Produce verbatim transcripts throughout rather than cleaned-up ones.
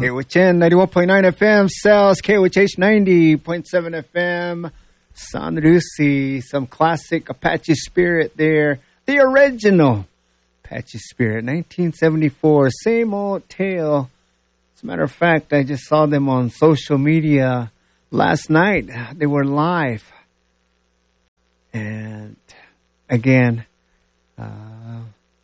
K O H N ninety-one point nine F M, Cells, K O H H ninety point seven F M, San Rusi, some classic Apache Spirit there. The original Apache Spirit, nineteen seventy-four, same old tale. As a matter of fact, I just saw them on social media last night. They were live. And again, uh,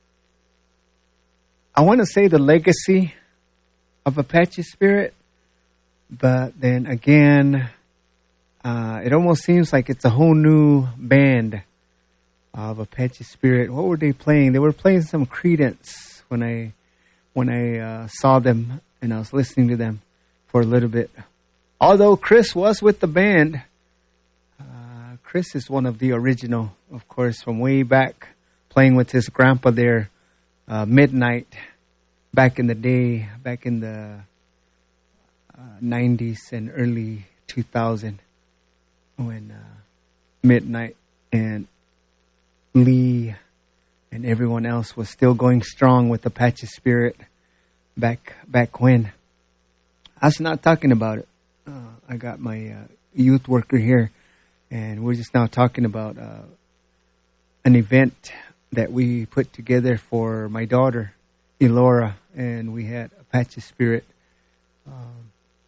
I want to say the legacy of Apache Spirit, but then again, uh, it almost seems like it's a whole new band of Apache Spirit. What were they playing? They were playing some Creedence when I when I uh, saw them and I was listening to them for a little bit. Although Chris was with the band, uh, Chris is one of the original, of course, from way back, playing with his grandpa there, uh, Midnight. Back in the day, back in the uh, nineties and early two thousand, when uh, Midnight and Lee and everyone else was still going strong with Apache Spirit back back when. I was not talking about it. Uh, I got my uh, youth worker here, and we're just now talking about uh, an event that we put together for my daughter, Elora, and we had Apache Spirit um,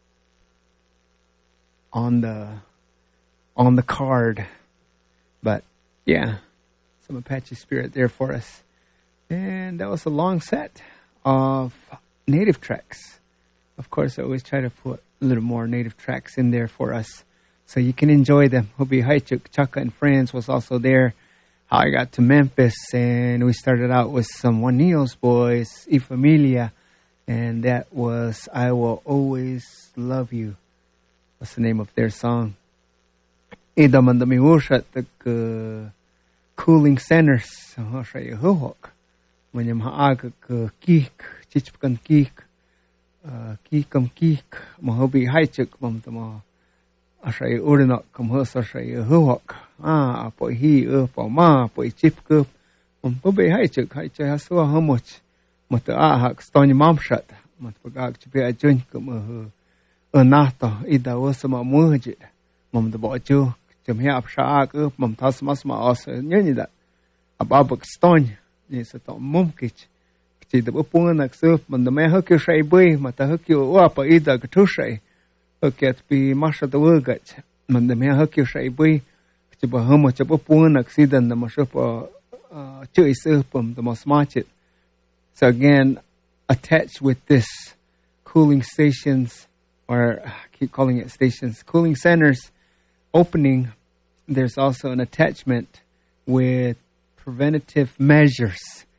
on the on the card. But yeah, some Apache Spirit there for us. And that was a long set of native tracks. Of course, I always try to put a little more native tracks in there for us so you can enjoy them. Hobie Haichuk, Chaka and Friends was also there. How I got to Memphis, and we started out with some Juanillos Boys, Y Familia, and that was I Will Always Love You. What's the name of their song? Ida mandami ushat the Cooling Centers. Hoshay Huhok. When you maaga kik, chichpan kik, kikam kik, mahobi haichuk, mamtama. Ashay urinok, come hus, ashay huhok. Ah, po hi, uh, po ma, po chip cup. Um, po be haichuk, haichuk hasua how much. Mata ahak, stony mamshat. Mat pagak chipi a junk, um, uh, nata, ida wasama mujit. Mum the boju, jim hiap shaak up, mum tasmasma os, nyanida. Ababak stony, yes, a tom mumkich. Chi the upunak surf, man the man hook your shay boy, mata hook you up, ida gatushay. Hook at be masha the wurgat. Man the man hook your shay boy. Chụp hâm một chụp buôn accident the most chửi sư from the most market. So again, attached with this cooling stations, or I keep calling it stations, cooling centers opening, there's also an attachment with preventative measures.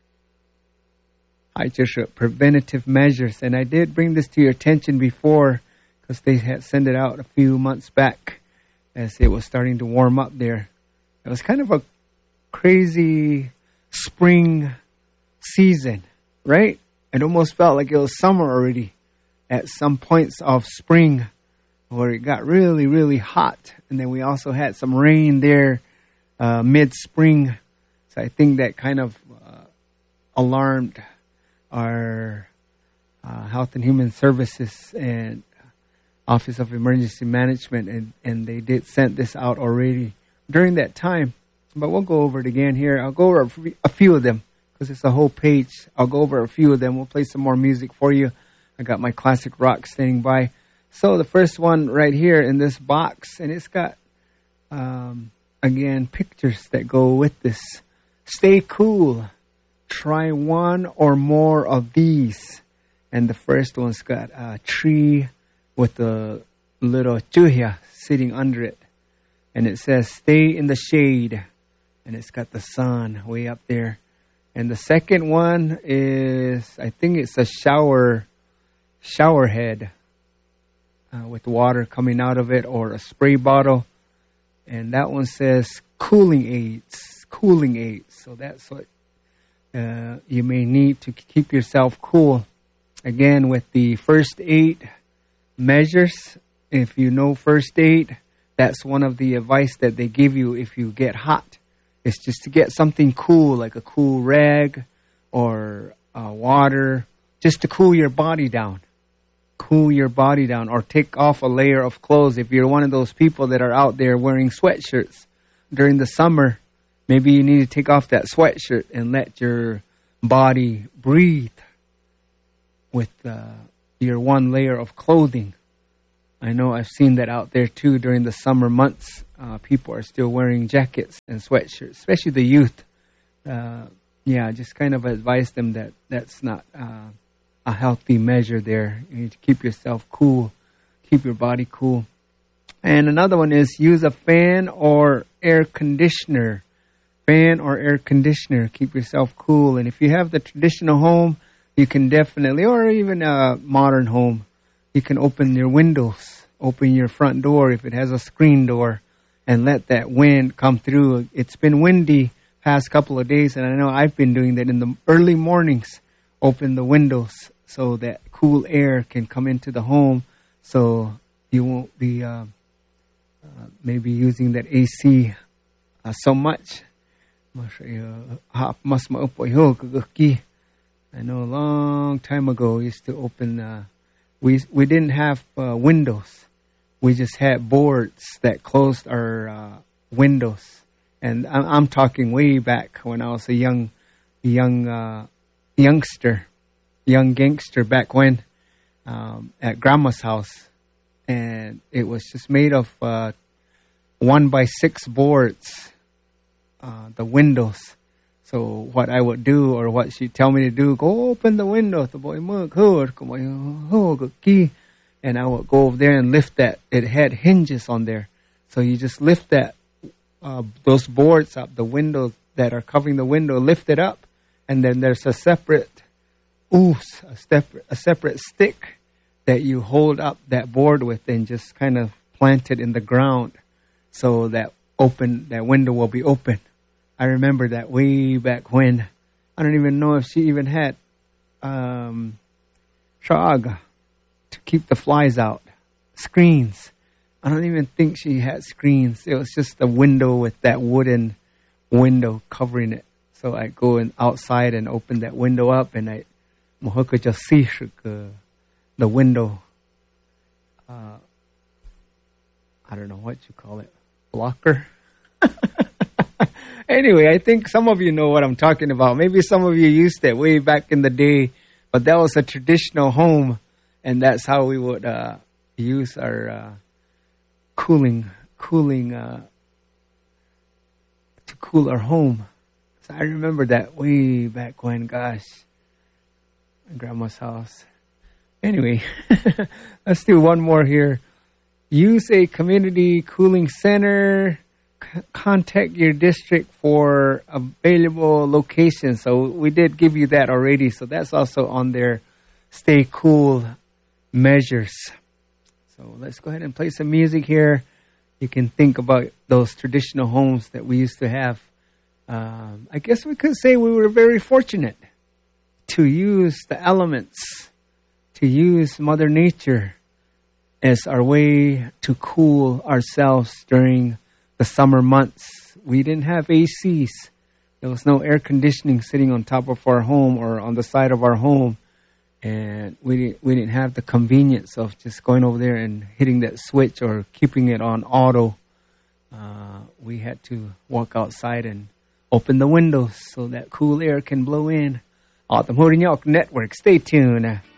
I just uh, preventative measures, and I did bring this to your attention before because they had sent it out a few months back. As it was starting to warm up there. It was kind of a crazy spring season, right? It almost felt like it was summer already at some points of spring where it got really, really hot. And then we also had some rain there uh, mid-spring. So I think that kind of uh, alarmed our uh, Health and Human Services and Office of Emergency Management, and, and they did send this out already during that time. But we'll go over it again here. I'll go over a, f- a few of them because it's a whole page. I'll go over a few of them. We'll play some more music for you. I got my classic rock standing by. So the first one right here in this box, and it's got, um, again, pictures that go with this. Stay cool. Try one or more of these. And the first one's got a tree with a little chuhia sitting under it. And it says, stay in the shade. And it's got the sun way up there. And the second one is, I think it's a shower, shower head uh, with water coming out of it, or a spray bottle. And that one says cooling aids, cooling aids. So that's what uh, you may need to keep yourself cool. Again, with the first aid measures, if you know first aid, that's one of the advice that they give you if you get hot. It's just to get something cool, like a cool rag or uh, water, just to cool your body down. cool your body down, or take off a layer of clothes. If you're one of those people that are out there wearing sweatshirts during the summer, maybe you need to take off that sweatshirt and let your body breathe with uh, your one layer of clothing. I know I've seen that out there too during the summer months. Uh, people are still wearing jackets and sweatshirts, especially the youth. Uh, yeah, just kind of advise them that that's not uh, a healthy measure there. You need to keep yourself cool, keep your body cool. And another one is use a fan or air conditioner. Fan or air conditioner, keep yourself cool. And if you have the traditional home, you can definitely, or even a modern home, you can open your windows, open your front door if it has a screen door, and let that wind come through. It's been windy past couple of days, and I know I've been doing that in the early mornings. Open the windows so that cool air can come into the home, so you won't be uh, uh, maybe using that A C uh, so much. I know a long time ago we used to open, uh, we we didn't have uh, windows. We just had boards that closed our uh, windows. And I'm, I'm talking way back when I was a young, young uh, youngster, young gangster back when, um, at Grandma's house. And it was just made of uh, one by six boards, uh, the windows. So what I would do, or what she'd tell me to do, go open the window. And I would go over there and lift that. It had hinges on there. So you just lift that, uh, those boards up, the windows that are covering the window, lift it up. And then there's a separate, oos, a separate, a separate stick that you hold up that board with and just kind of plant it in the ground so that open, that window will be open. I remember that way back when. I don't even know if she even had um, shaaga to keep the flies out. Screens. I don't even think she had screens. It was just a window with that wooden window covering it. So I go in outside and open that window up, and I mohaka just see the window. Uh, I don't know what you call it. Blocker. Anyway, I think some of you know what I'm talking about. Maybe some of you used it way back in the day, but that was a traditional home, and that's how we would uh, use our uh, cooling, cooling uh, to cool our home. So I remember that way back when. Gosh, at Grandma's house. Anyway, let's do one more here. Use a community cooling center. Contact your district for available locations. So we did give you that already. So that's also on their stay cool measures. So let's go ahead and play some music here. You can think about those traditional homes that we used to have. Um, I guess we could say we were very fortunate to use the elements, to use Mother Nature as our way to cool ourselves during the summer months. We didn't have A Cs. There was no air conditioning sitting on top of our home or on the side of our home. And we didn't, we didn't have the convenience of just going over there and hitting that switch or keeping it on auto. Uh, we had to walk outside and open the windows so that cool air can blow in. Autumn Holding York Network. Stay tuned.